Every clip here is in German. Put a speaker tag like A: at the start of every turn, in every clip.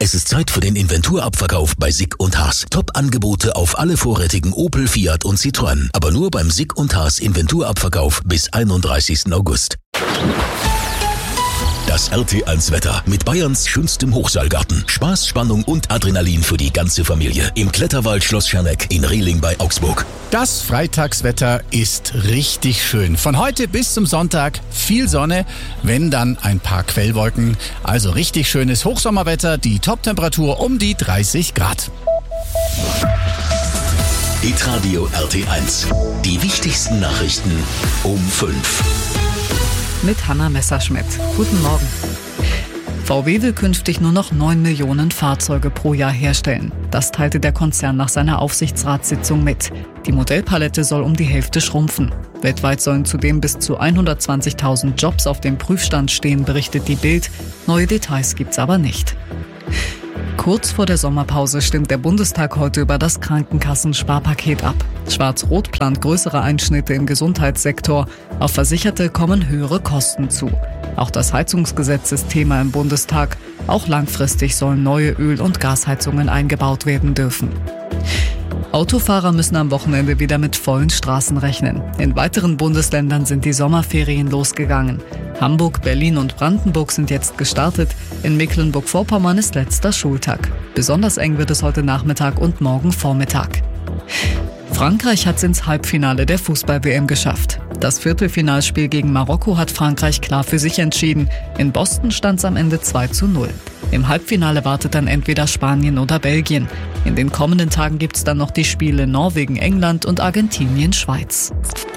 A: Es ist Zeit für den Inventurabverkauf bei Sick & Haas. Top-Angebote auf alle vorrätigen Opel, Fiat und Citroën. Aber nur beim Sick & Haas Inventurabverkauf bis 31. August. Das RT1-Wetter mit Bayerns schönstem Hochseilgarten. Spaß, Spannung und Adrenalin für die ganze Familie. Im Kletterwald Schloss Scherneck in Rehling bei Augsburg.
B: Das Freitagswetter ist richtig schön. Von heute bis zum Sonntag viel Sonne, wenn dann ein paar Quellwolken. Also richtig schönes Hochsommerwetter, die Toptemperatur um die 30 Grad.
A: Hitradio RT1. Die wichtigsten Nachrichten um 5.
C: Mit Hanna Messerschmidt. Guten Morgen. VW will künftig nur noch 9 Millionen Fahrzeuge pro Jahr herstellen. Das teilte der Konzern nach seiner Aufsichtsratssitzung mit. Die Modellpalette soll um die Hälfte schrumpfen. Weltweit sollen zudem bis zu 120.000 Jobs auf dem Prüfstand stehen, berichtet die Bild. Neue Details gibt's aber nicht. Kurz vor der Sommerpause stimmt der Bundestag heute über das Krankenkassensparpaket ab. Schwarz-Rot plant größere Einschnitte im Gesundheitssektor. Auf Versicherte kommen höhere Kosten zu. Auch das Heizungsgesetz ist Thema im Bundestag. Auch langfristig sollen neue Öl- und Gasheizungen eingebaut werden dürfen. Autofahrer müssen am Wochenende wieder mit vollen Straßen rechnen. In weiteren Bundesländern sind die Sommerferien losgegangen. Hamburg, Berlin und Brandenburg sind jetzt gestartet. In Mecklenburg-Vorpommern ist letzter Schultag. Besonders eng wird es heute Nachmittag und morgen Vormittag. Frankreich hat es ins Halbfinale der Fußball-WM geschafft. Das Viertelfinalspiel gegen Marokko hat Frankreich klar für sich entschieden. In Boston stand es am Ende 2:0. Im Halbfinale wartet dann entweder Spanien oder Belgien. In den kommenden Tagen gibt es dann noch die Spiele Norwegen, England und Argentinien, Schweiz.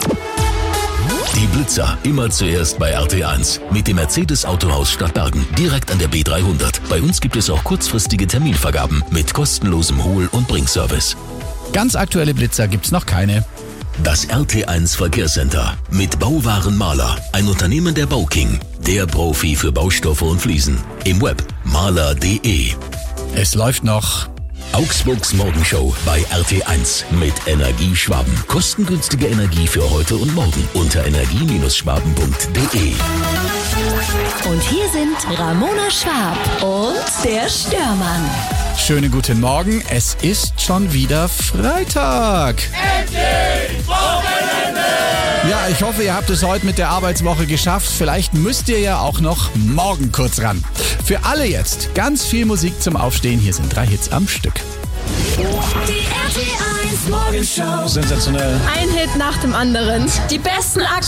A: Die Blitzer immer zuerst bei RT1 mit dem Mercedes Autohaus Stadtbergen, direkt an der B300. Bei uns gibt es auch kurzfristige Terminvergaben mit kostenlosem Hol- und Bringservice.
B: Ganz aktuelle Blitzer gibt's noch keine.
A: Das RT1 Verkehrscenter mit Bauwaren Maler, ein Unternehmen der Bauking, der Profi für Baustoffe und Fliesen. Im Web maler.de.
B: Es läuft noch.
A: Augsburgs Morgenshow bei RT1 mit Energie Schwaben. Kostengünstige Energie für heute und morgen unter energie-schwaben.de.
D: Und hier sind Ramona Schwab und der Störmann.
B: Schönen guten Morgen, es ist schon wieder Freitag.
E: Endlich Wochenende!
B: Ja, ich hoffe, ihr habt es heute mit der Arbeitswoche geschafft. Vielleicht müsst ihr ja auch noch morgen kurz ran. Für alle jetzt ganz viel Musik zum Aufstehen. Hier sind 3 Hits am Stück.
D: Die RT1 Morgenshow.
B: Sensationell.
F: Ein Hit nach dem anderen. Die besten